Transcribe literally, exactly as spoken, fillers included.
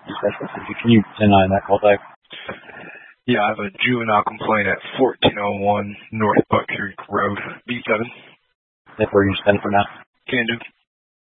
Can you deny that call back? Yeah, I have a juvenile complaint at fourteen oh one North Buck Creek Road, B seven. That's where you stand for now. Can do.